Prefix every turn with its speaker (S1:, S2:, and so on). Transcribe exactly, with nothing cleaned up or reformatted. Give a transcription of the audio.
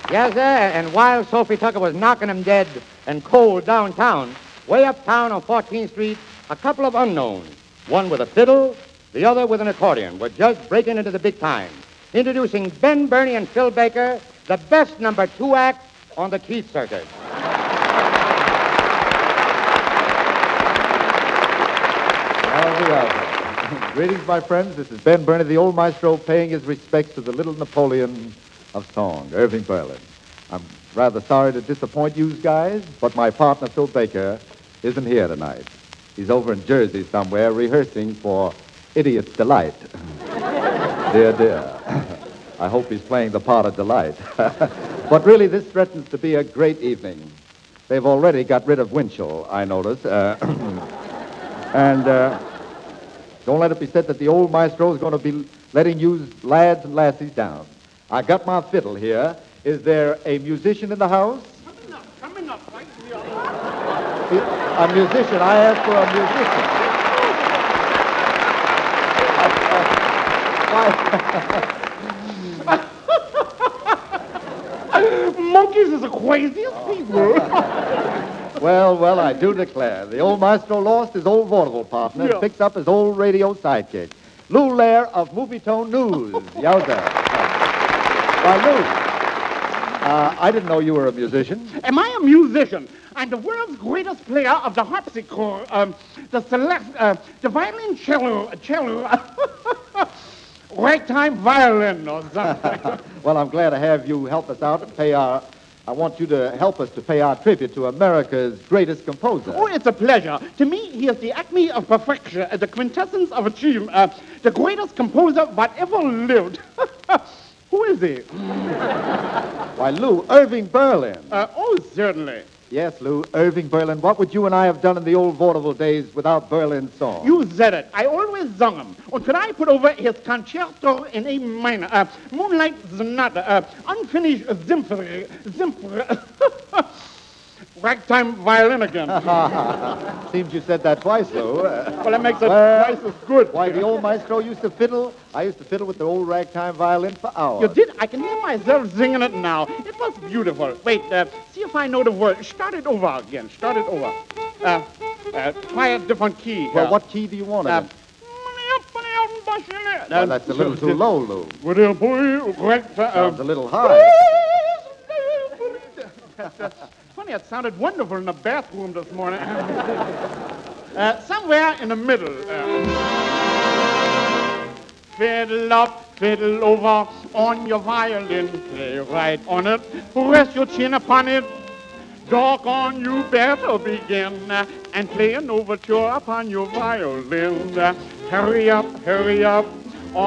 S1: Yes, sir, and while Sophie Tucker was knocking him dead and cold downtown, way uptown on fourteenth Street, a couple of unknowns, one with a fiddle, the other with an accordion, were just breaking into the big time. Introducing Ben Burney and Phil Baker, the best number two act on the Keith circuit.
S2: Well, we are. Greetings, my friends. This is Ben Burney, the old maestro, paying his respects to the little Napoleon of song, Irving Berlin. I'm rather sorry to disappoint you guys, but my partner, Phil Baker, isn't here tonight. He's over in Jersey somewhere rehearsing for Idiot's Delight. Dear, dear. I hope he's playing the part of Delight. But really, this threatens to be a great evening. They've already got rid of Winchell, I notice. Uh, and uh, don't let it be said that the old maestro is going to be letting you lads and lassies down. I got my fiddle here. Is there a musician in the house?
S3: Coming up, coming up, right here.
S2: A musician. I asked for a musician.
S3: Monkeys is the craziest people.
S2: Well, well, I do declare. The old maestro lost his old vaudeville partner
S3: Yeah.
S2: and picks up his old radio sidekick. Lou Lair of Movie Tone News. Yowza. Why, Lou, uh, I didn't know you were a musician.
S3: Am I a musician? I'm the world's greatest player of the harpsichord, um, the select, uh, the violin cello, cello, ragtime violin or something.
S2: Well, I'm glad to have you help us out and pay our... I want you to help us to pay our tribute to America's greatest composer.
S3: Oh, it's a pleasure. To me, he is the acme of perfection, uh, the quintessence of achievement, uh, the greatest composer that ever lived. Who is he?
S2: Why, Lou, Irving Berlin.
S3: Uh, oh, certainly.
S2: Yes, Lou, Irving Berlin. What would you and I have done in the old vaudeville days without Berlin's song?
S3: You said it. I always sung him. Or could I put over his concerto in A minor, uh, Moonlight Sonata, uh, unfinished symphony, symphony, ragtime violin again.
S2: Seems you said that twice, Lou. Uh,
S3: Well, that makes it
S2: well,
S3: twice as good.
S2: Why, the old maestro used to fiddle. I used to fiddle with the old ragtime violin for hours.
S3: You did? I can hear myself singing it now. It was beautiful. Wait, uh, see if I know the word. Start it over again. Start it over. Uh, uh, try a different key.
S2: Well,
S3: here.
S2: what key do you want it
S3: Uh,
S2: in? Well, that's a little too low, Lou. Sounds a little high.
S3: Funny, it sounded wonderful in the bathroom this morning. uh, somewhere in the middle. Uh, fiddle up, fiddle over on your violin. Play right on it. Rest your chin upon it. Doggone, you better begin uh, and play an overture upon your violin. Uh, hurry up, hurry up.